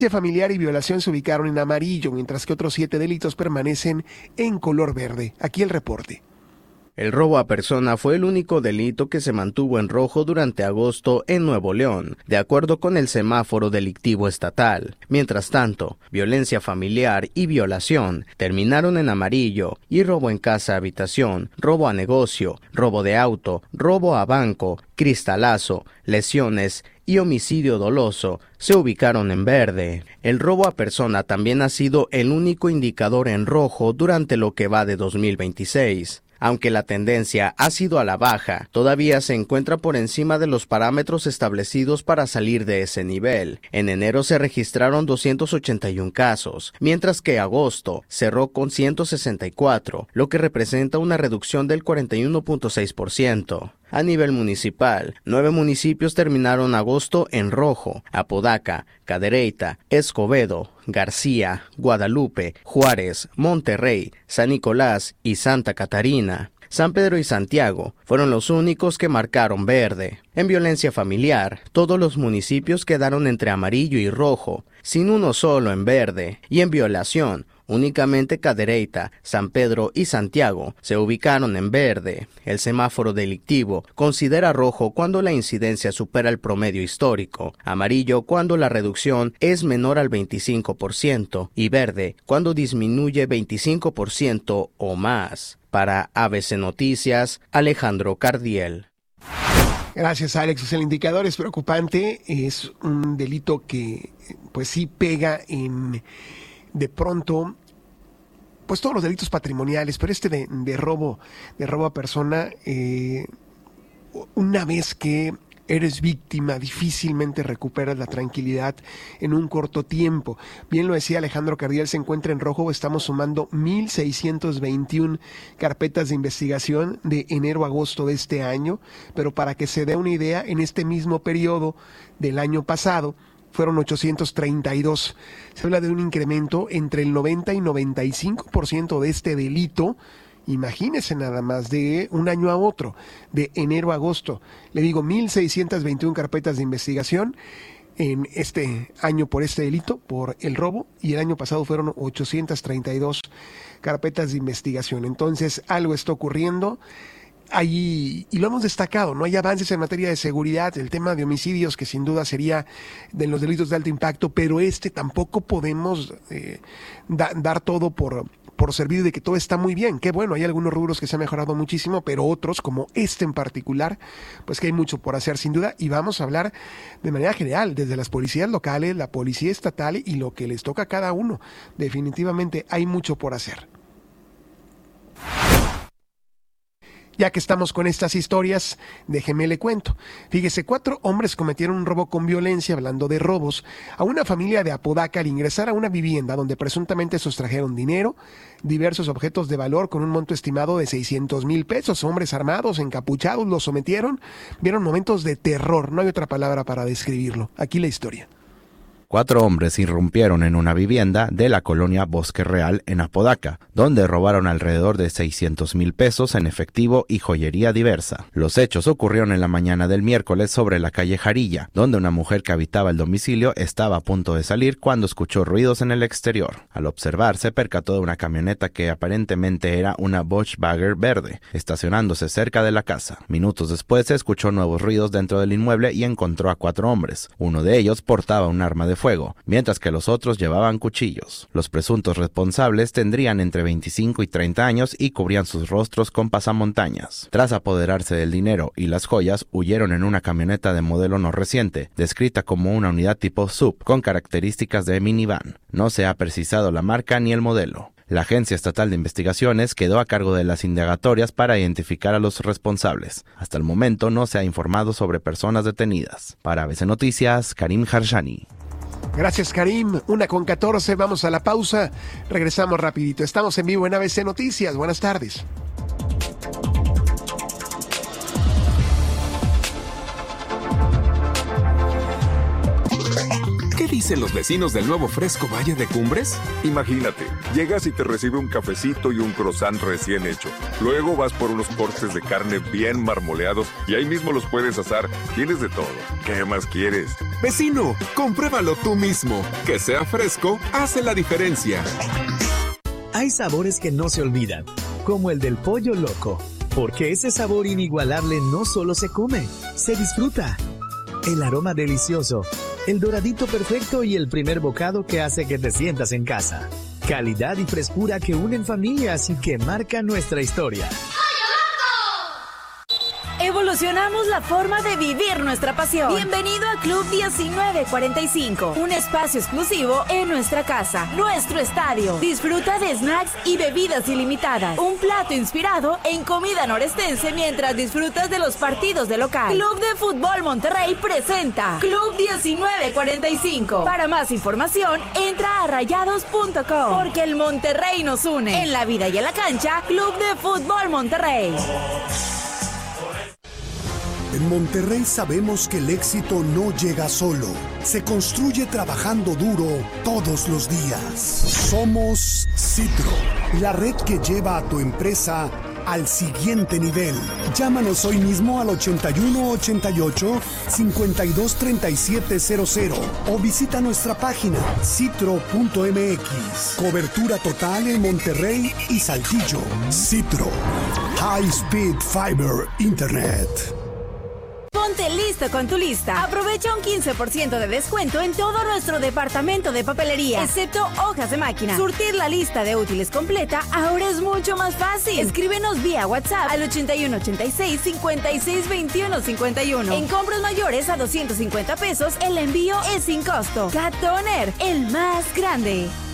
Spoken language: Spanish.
Familiar y violación se ubicaron en amarillo, mientras que otros 7 delitos permanecen en color verde. Aquí el reporte. El robo a persona fue el único delito que se mantuvo en rojo durante agosto en Nuevo León, de acuerdo con el semáforo delictivo estatal. Mientras tanto, violencia familiar y violación terminaron en amarillo y robo en casa-habitación, robo a negocio, robo de auto, robo a banco, cristalazo, lesiones y homicidio doloso se ubicaron en verde. El robo a persona también ha sido el único indicador en rojo durante lo que va de 2026. Aunque la tendencia ha sido a la baja, todavía se encuentra por encima de los parámetros establecidos para salir de ese nivel. En enero se registraron 281 casos, mientras que agosto cerró con 164, lo que representa una reducción del 41.6%. A nivel municipal, 9 municipios terminaron agosto en rojo: Apodaca, Cadereyta, Escobedo, García, Guadalupe, Juárez, Monterrey, San Nicolás y Santa Catarina. San Pedro y Santiago fueron los únicos que marcaron verde. En violencia familiar, todos los municipios quedaron entre amarillo y rojo, sin uno solo en verde. Y en violación, únicamente Cadereyta, San Pedro y Santiago se ubicaron en verde. El semáforo delictivo considera rojo cuando la incidencia supera el promedio histórico, amarillo cuando la reducción es menor al 25% y verde cuando disminuye 25% o más. Para ABC Noticias, Alejandro Cardiel. Gracias, Alex. El indicador es preocupante. Es un delito que, pues sí, pega en, de pronto, pues todos los delitos patrimoniales, pero este de robo a persona, una vez que eres víctima, difícilmente recuperas la tranquilidad en un corto tiempo. Bien lo decía Alejandro Cardiel, se encuentra en rojo. Estamos sumando 1,621 carpetas de investigación de enero a agosto de este año, pero para que se dé una idea, en este mismo periodo del año pasado fueron 832. Se habla de un incremento entre el 90 y 95% de este delito. Imagínese nada más, de un año a otro, de enero a agosto. Le digo, 1,621 carpetas de investigación en este año por este delito, por el robo, y el año pasado fueron 832 carpetas de investigación. Entonces, algo está ocurriendo. Ahí, y lo hemos destacado, no hay avances en materia de seguridad, el tema de homicidios, que sin duda sería de los delitos de alto impacto, pero tampoco podemos dar todo por servido de que todo está muy bien. Qué bueno, hay algunos rubros que se han mejorado muchísimo, pero otros, como este en particular, pues que hay mucho por hacer sin duda, y vamos a hablar de manera general, desde las policías locales, la policía estatal y lo que les toca a cada uno. Definitivamente hay mucho por hacer. Ya que estamos con estas historias, déjeme le cuento. Fíjese, 4 hombres cometieron un robo con violencia, hablando de robos, a una familia de Apodaca al ingresar a una vivienda donde presuntamente sustrajeron dinero, diversos objetos de valor con un monto estimado de 600,000 pesos. Hombres armados, encapuchados, los sometieron. Vieron momentos de terror, no hay otra palabra para describirlo. Aquí la historia. 4 hombres irrumpieron en una vivienda de la colonia Bosque Real en Apodaca, donde robaron alrededor de 600,000 pesos en efectivo y joyería diversa. Los hechos ocurrieron en la mañana del miércoles sobre la calle Jarilla, donde una mujer que habitaba el domicilio estaba a punto de salir cuando escuchó ruidos en el exterior. Al observar, se percató de una camioneta que aparentemente era una Volkswagen verde, estacionándose cerca de la casa. Minutos después se escuchó nuevos ruidos dentro del inmueble y encontró a 4 hombres. Uno de ellos portaba un arma de fuego, mientras que los otros llevaban cuchillos. Los presuntos responsables tendrían entre 25 y 30 años y cubrían sus rostros con pasamontañas. Tras apoderarse del dinero y las joyas, huyeron en una camioneta de modelo no reciente, descrita como una unidad tipo SUV, con características de minivan. No se ha precisado la marca ni el modelo. La Agencia Estatal de Investigaciones quedó a cargo de las indagatorias para identificar a los responsables. Hasta el momento no se ha informado sobre personas detenidas. Para ABC Noticias, Karim Harshani. Gracias, Karim. 1:14, vamos a la pausa. Regresamos rapidito. Estamos en vivo en ABC Noticias. Buenas tardes. dicen los vecinos del nuevo Fresco Valle de Cumbres? Imagínate, llegas y te recibe un cafecito y un croissant recién hecho. Luego vas por unos cortes de carne bien marmoleados y ahí mismo los puedes asar. Tienes de todo. ¿Qué más quieres? Vecino, compruébalo tú mismo. Que sea fresco hace la diferencia. Hay sabores que no se olvidan, como el del pollo loco, porque ese sabor inigualable no solo se come, se disfruta. El aroma delicioso, el doradito perfecto y el primer bocado que hace que te sientas en casa. Calidad y frescura que unen familias y que marcan nuestra historia. Evolucionamos la forma de vivir nuestra pasión. Bienvenido a Club 1945, un espacio exclusivo en nuestra casa, nuestro estadio. Disfruta de snacks y bebidas ilimitadas. Un plato inspirado en comida norestense mientras disfrutas de los partidos de local. Club de Fútbol Monterrey presenta Club 1945. Para más información, entra a rayados.com, porque el Monterrey nos une. En la vida y en la cancha, Club de Fútbol Monterrey. En Monterrey sabemos que el éxito no llega solo, se construye trabajando duro todos los días. Somos Citro, la red que lleva a tu empresa al siguiente nivel. Llámanos hoy mismo al 8188-523700 o visita nuestra página citro.mx. Cobertura total en Monterrey y Saltillo. Citro, High Speed Fiber Internet. Ponte listo con tu lista. Aprovecha un 15% de descuento en todo nuestro departamento de papelería, excepto hojas de máquina. Surtir la lista de útiles completa ahora es mucho más fácil. Escríbenos vía WhatsApp al 8186-562151. En compras mayores a 250 pesos, el envío es sin costo. Cat Toner, el más grande.